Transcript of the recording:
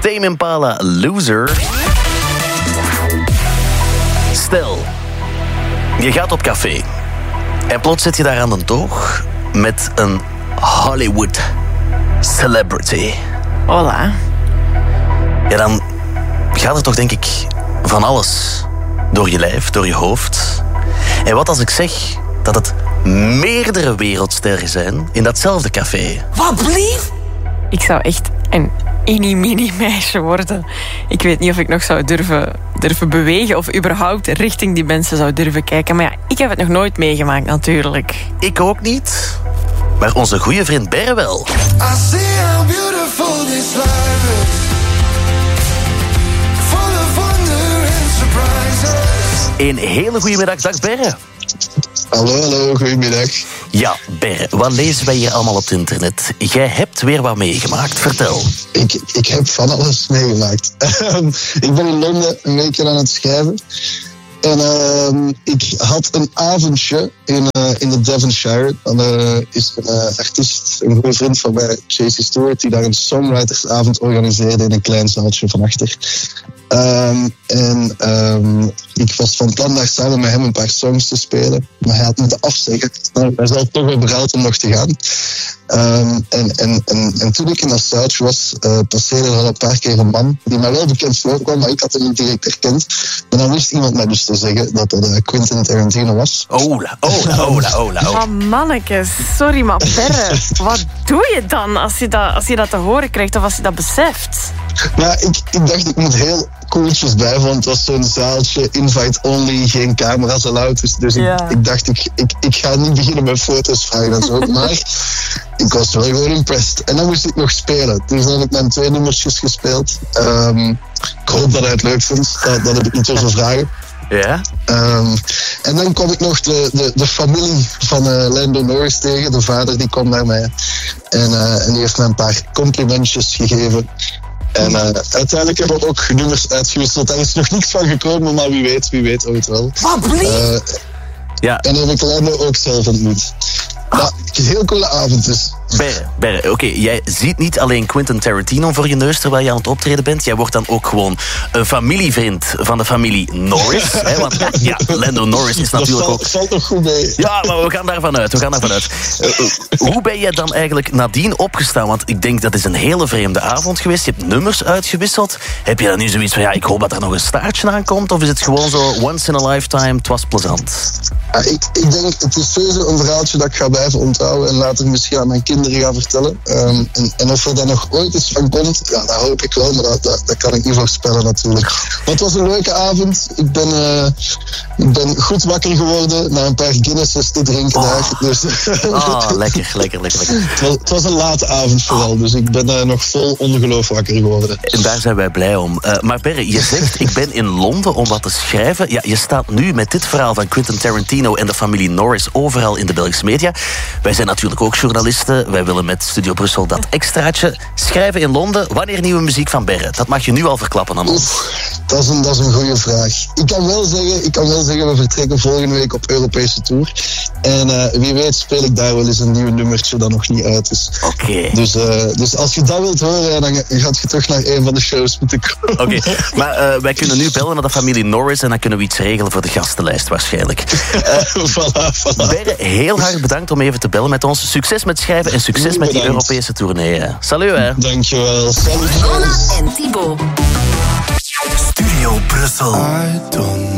Tame Impala, Loser. Stel, je gaat op café en plots zit je daar aan de toog met een Hollywood celebrity. Hola. Ja, dan gaat er toch denk ik van alles door je lijf, door je hoofd. En wat als ik zeg dat het meerdere wereldsterren zijn in datzelfde café? Wat blief? Ik zou echt een mini meisje worden. Ik weet niet of ik nog zou durven bewegen of überhaupt richting die mensen zou durven kijken. Maar ja, ik heb het nog nooit meegemaakt natuurlijk. Ik ook niet. Maar onze goede vriend Berre wel. I see how beautiful this life is. Full of wonder and surprises. Een hele goede middag, dag Berre. Hallo, goedemiddag. Ja, Berre, wat lezen wij hier allemaal op het internet? Jij hebt weer wat meegemaakt, vertel. Ik heb van alles meegemaakt. Ik ben in Londen een weekje aan het schrijven. En ik had een avondje in de Devonshire. Dan is een artiest, een goede vriend van mij, J.C. Stewart, die daar een songwritersavond organiseerde in een klein zaaltje van achter. Ik was van plan daar samen met hem een paar songs te spelen. Maar hij had moeten afzeggen. Hij is al toch wel bereid om nog te gaan. En toen ik in dat zaaltje was, passeerde er al een paar keer een man die mij wel bekend voorkwam, maar ik had hem niet direct herkend. En dan wist iemand mij dus te zeggen dat dat Quentin Tarantino was. Ola. Oh, mannetjes, sorry, maar Berre, wat doe je dan als je dat te horen krijgt of als je dat beseft? Maar ik dacht, ik moet heel koeltjes bij, want het was zo'n zaaltje, invite only, geen camera's allowed. Dus Ja. ik dacht, ik ga niet beginnen met foto's vragen en zo. Maar ik was wel gewoon impressed. En dan moest ik nog spelen. Dus dan heb ik mijn 2 nummersjes gespeeld. Ik hoop dat hij het leuk vindt. Dat heb ik niet over vragen. Ja? En dan kwam ik nog de familie van Lando Norris tegen. De vader die kwam naar mij. En die heeft mij een paar complimentjes gegeven. En uiteindelijk hebben we ook nummers uitgewisseld. Daar is nog niks van gekomen, maar wie weet ooit wel. Wat blief? Ja. En heb ik Lando ook zelf ontmoet. Ja, een heel coole avond dus. Berre, oké, jij ziet niet alleen Quentin Tarantino voor je neus terwijl je aan het optreden bent. Jij wordt dan ook gewoon een familievriend van de familie Norris. Hè, want ja, Lando Norris is natuurlijk ook... Dat valt toch goed mee. Ja, maar we gaan daarvan uit. Hoe ben jij dan eigenlijk nadien opgestaan? Want ik denk dat is een hele vreemde avond geweest. Je hebt nummers uitgewisseld. Heb je dan nu zoiets van, ja, ik hoop dat er nog een staartje aan komt? Of is het gewoon zo, once in a lifetime, het was plezant? Ja, ik denk, het is sowieso een verhaaltje dat ik ga blijven onthouden en later misschien aan mijn kinderen ga vertellen. En of er dan nog ooit iets van komt, ja, dat hoop ik wel, maar dat kan ik niet voorspellen natuurlijk. Maar het was een leuke avond. Ik ben goed wakker geworden na een paar Guinnesses te drinken daar. Dus, Lekker. Het was een late avond vooral, dus ik ben nog vol ongeloof wakker geworden. En daar zijn wij blij om. Maar Berre, je zegt, ik ben in Londen om wat te schrijven. Ja, je staat nu met dit verhaal van Quentin Tarantino en de familie Norris overal in de Belgische media. Wij zijn natuurlijk ook journalisten. Wij willen met Studio Brussel dat extraatje. Schrijven in Londen. Wanneer nieuwe muziek van Berre? Dat mag je nu al verklappen aan ons. Dat is een goede vraag. Ik kan wel zeggen, we vertrekken volgende week op Europese tour. En wie weet speel ik daar wel eens een nieuw nummertje dat nog niet uit is. Oké. Dus als je dat wilt horen, dan gaat je toch naar een van de shows moeten komen. Oké, maar wij kunnen nu bellen naar de familie Norris en dan kunnen we iets regelen voor de gastenlijst waarschijnlijk. Voilà. Berre, heel hard bedankt om even te bellen met ons. Succes met schrijven en succes met die Europese tournee. Salut, hè. Dankjewel. Salut. Joanna en Thibaut. Studio Brussel. I don't